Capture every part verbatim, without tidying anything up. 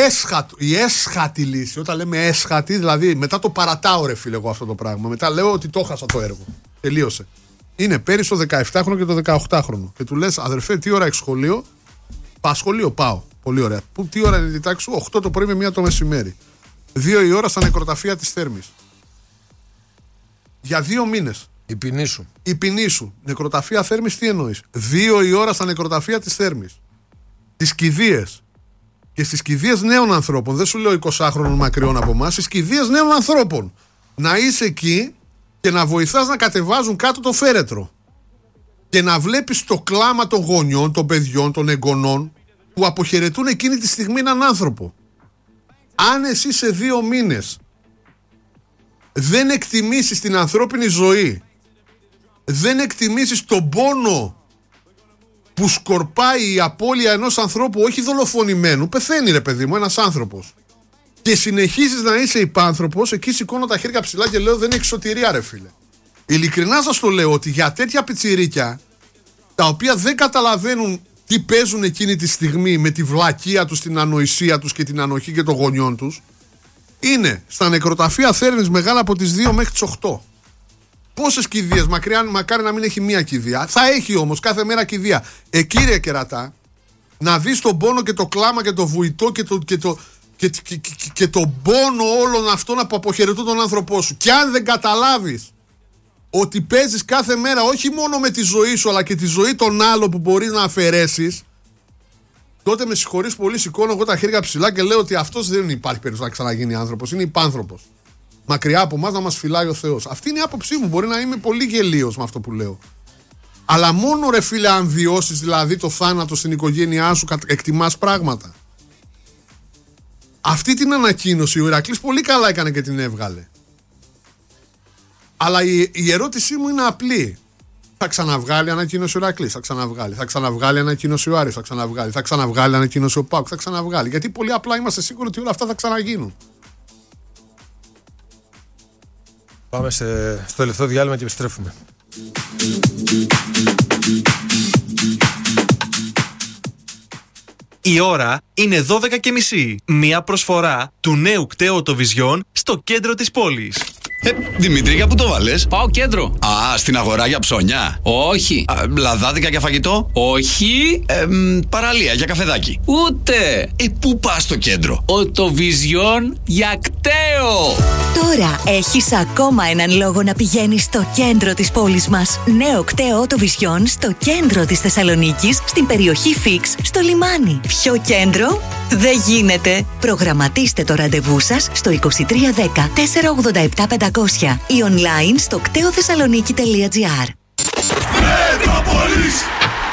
έσχατο, η έσχατη λύση, όταν λέμε έσχατη, δηλαδή μετά το παρατάω ρε φίλε εγώ αυτό το πράγμα. Μετά λέω ότι το χάσα το έργο. Τελείωσε. Είναι πέρυσι το δεκαεπτάχρονο και το δεκαοκτάχρονο. Και του λες, αδερφέ, τι ώρα έχει σχολείο? Πα σχολείο, πάω. Πολύ ωραία. Που, τι ώρα είναι η τάξη σου? οκτώ το πρωί με μία το μεσημέρι. δύο η ώρα στα νεκροταφεία της Θέρμης. Για δύο μήνες. Η ποινή σου. Η ποινή σου. Νεκροταφεία Θέρμης, τι εννοείς? Δύο η ώρα στα νεκροταφεία της Θέρμης. Τις κηδείες. Και στις κηδείες νέων ανθρώπων. Δεν σου λέω εικοσάχρονων μακριών από εμάς. Στις κηδείες νέων ανθρώπων. Να είσαι εκεί και να βοηθάς να κατεβάζουν κάτω το φέρετρο. Και να βλέπεις το κλάμα των γονιών, των παιδιών, των εγγονών που αποχαιρετούν εκείνη τη στιγμή έναν άνθρωπο. Αν εσύ σε δύο μήνες δεν εκτιμήσεις την ανθρώπινη ζωή, δεν εκτιμήσεις τον πόνο που σκορπάει η απώλεια ενός ανθρώπου, όχι δολοφονημένου, πεθαίνει ρε παιδί μου ένας άνθρωπος, και συνεχίζεις να είσαι υπάνθρωπος, εκεί σηκώνω τα χέρια ψηλά και λέω δεν έχει σωτηρία ρε φίλε. Ειλικρινά σας το λέω ότι για τέτοια πιτσιρίκια, τα οποία δεν καταλαβαίνουν τι παίζουν εκείνη τη στιγμή με τη βλακεία τους, την ανοησία τους και την ανοχή και των γονιών τους, είναι στα νεκροταφεία Θέρμης μεγάλα από τις δύο μέχρι τις οκτώ. Πόσες κηδείες, μακριά, μακάρι να μην έχει μία κηδεία. Θα έχει όμως κάθε μέρα κηδεία. Ε, κύριε Κερατά, να δεις τον πόνο και το κλάμα και το βουητό και το, και το, και, και, και, και, και τον πόνο όλων αυτών που αποχαιρετούν τον άνθρωπό σου. Και αν δεν καταλάβεις ότι παίζεις κάθε μέρα όχι μόνο με τη ζωή σου αλλά και τη ζωή των άλλων που μπορείς να αφαιρέσεις, τότε με συγχωρείς πολύ, σηκώνω εγώ τα χέρια ψηλά και λέω ότι αυτός δεν υπάρχει περίπτωση να ξαναγίνει άνθρωπος, είναι υπάνθρωπος. Μακριά από εμάς να μας φυλάει ο Θεός. Αυτή είναι η άποψή μου. Μπορεί να είμαι πολύ γελίος με αυτό που λέω. Αλλά μόνο ρε φίλε, αν βιώσεις δηλαδή το θάνατο στην οικογένειά σου, εκτιμάς πράγματα. Αυτή την ανακοίνωση ο Ηρακλής πολύ καλά έκανε και την έβγαλε. Αλλά η, η ερώτησή μου είναι απλή. Θα ξαναβγάλει ανακοίνωση ο Ηρακλής, θα ξαναβγάλει. Θα ξαναβγάλει ανακοίνωση ο Άρης, θα ξαναβγάλει. Θα ξαναβγάλει ανακοίνωση ο ΠΑΟΚ, θα ξαναβγάλει. Γιατί πολύ απλά είμαστε σίγουροι ότι όλα αυτά θα ξαναγίνουν. Πάμε σε, στο τελευταίο διάλειμμα και επιστρέφουμε. Η ώρα είναι δώδεκα και μισή. Μία προσφορά του νέου κταίου Vision στο κέντρο της πόλης. Ε, Δημήτρη, για πού το βάλες? Πάω κέντρο. Α, στην αγορά για ψώνια. Όχι. Α, λαδάδικα για φαγητό. Όχι. Ε, μ, παραλία για καφεδάκι. Ούτε. Ε, πού πας στο κέντρο? Οτοβιζιόν για κταίο. Τώρα έχεις ακόμα έναν λόγο να πηγαίνεις στο κέντρο της πόλης μας. Νέο κταίο Οτοβιζιόν στο κέντρο της Θεσσαλονίκης, στην περιοχή Φίξ, στο λιμάνι. Ποιο κέντρο? Δεν γίνεται. Προγραμματίστε το ραντεβού σας στο είκοσι τρία δέκα τετρακόσια ογδόντα επτά πεντακόσια ή online στο κταίο θεσσαλονίκη τελεία τζι άρ. Μετρόπολης.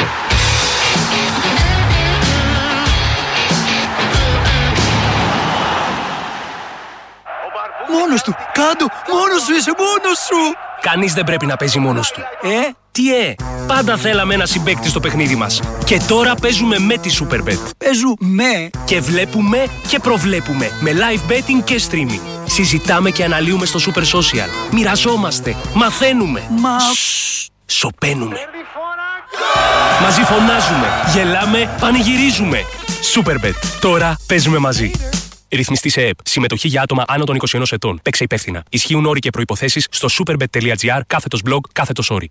Μόνος του, κάτω, μόνος σου είσαι, μόνος σου. Κανείς δεν πρέπει να παίζει μόνος του. Ε, τι ε, πάντα θέλαμε ένα συμπαίκτη στο παιχνίδι μας. Και τώρα παίζουμε με τη Superbet. Παίζουμε. Και βλέπουμε και προβλέπουμε με live betting και streaming. Συζητάμε και αναλύουμε στο Super Social. Μοιραζόμαστε, μαθαίνουμε. Μα... Σσσ, σωπαίνουμε. Μαζί φωνάζουμε, γελάμε, πανηγυρίζουμε. Superbet, τώρα παίζουμε μαζί. Ρυθμιστή σε ΕΕΠ. Συμμετοχή για άτομα άνω των είκοσι ενός ετών. Παίξε υπεύθυνα. Ισχύουν όροι και προϋποθέσεις στο superbet τελεία τζι άρ κάθετος blog κάθετος όροι.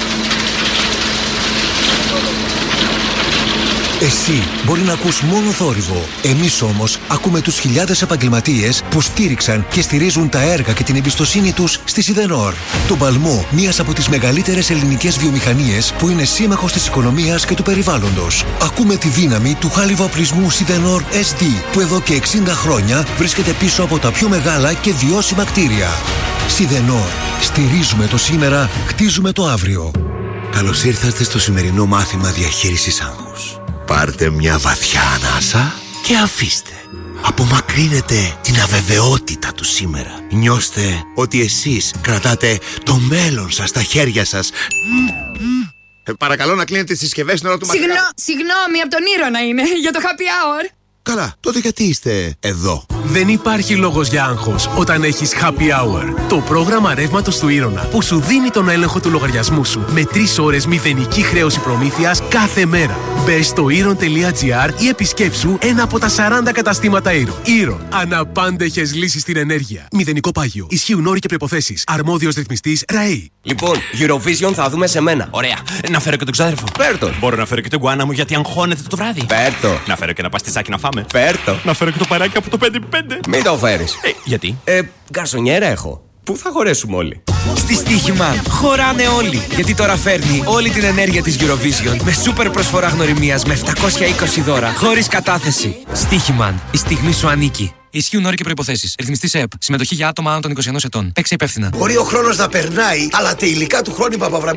Εσύ μπορεί να ακούς μόνο θόρυβο. Εμείς όμως ακούμε τους χιλιάδες επαγγελματίες που στήριξαν και στηρίζουν τα έργα και την εμπιστοσύνη τους στη Σιδενόρ. Τον παλμό μιας από τις μεγαλύτερες ελληνικές βιομηχανίες που είναι σύμμαχος της οικονομίας και του περιβάλλοντος. Ακούμε τη δύναμη του χάλιβα-οπλισμού Σιδενόρ ες ντι που εδώ και εξήντα χρόνια βρίσκεται πίσω από τα πιο μεγάλα και βιώσιμα κτίρια. Σιδενόρ. Στηρίζουμε το σήμερα, χτίζουμε το αύριο. Καλώς ήρθατε στο σημερινό μάθημα διαχείρισης άγχους. Πάρτε μια βαθιά ανάσα και αφήστε. Απομακρύνετε την αβεβαιότητα του σήμερα. Νιώστε ότι εσείς κρατάτε το μέλλον σας στα χέρια σας. Ε, παρακαλώ να κλείνετε τις συσκευές στην ώρα του μαθήματος. Συγγνώμη, από τον Ήρωνα είναι, για το happy hour. Καλά, τότε γιατί είστε εδώ? Δεν υπάρχει λόγος για άγχος όταν έχεις Happy Hour. Το πρόγραμμα ρεύματος του Ήρωνα που σου δίνει τον έλεγχο του λογαριασμού σου με τρεις ώρες μηδενική χρέωση προμήθειας κάθε μέρα. Μπες στο ήρων τελεία τζι άρ ή επισκέψου ένα από τα σαράντα καταστήματα Ήρων. Ήρων. Αναπάντεχες λύσεις στην ενέργεια. Μηδενικό πάγιο. Ισχύουν όροι και προϋποθέσεις. Αρμόδιος ρυθμιστής ΡΑΗ. Λοιπόν, Eurovision θα δούμε σε μένα. Ωραία. Να φέρω και τον ξάδερφο. Φέρτο. Μπορώ να φέρω και τον γκουάνα μου γιατί αγχώνεται το βράδυ. Φέρτο. Να φέρω και ένα παστισάκι να φάμε. Φέρτο. Να φέρω και το παράκι από το πέντε πέντε. Μην το φέρεις. Ε, γιατί? Ε, γκαρσονιέρα έχω. Πού θα χωρέσουμε όλοι? Στη Στοίχημα χωράνε όλοι. Γιατί τώρα φέρνει όλη την ενέργεια της Eurovision με σούπερ προσφορά γνωριμίας με επτακόσια είκοσι δώρα χωρίς κατάθεση. Στοίχημα. Η στιγμή σου ανήκει. Ισχύουν όροι και προϋποθέσεις. Ρυθμιστής ΕΕΠ. Συμμετοχή για άτομα άνω των είκοσι ενός ετών. Παίξε υπεύθυνα. Μπορεί ο χρόνος να περνάει, αλλά τα υλικά του Χρόνη Παπαβραμίδη